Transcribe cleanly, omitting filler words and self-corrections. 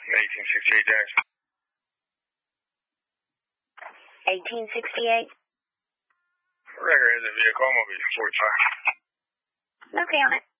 1868 dash. 1868. Record has a vehicle, I'm gonna be 45. Okay on it.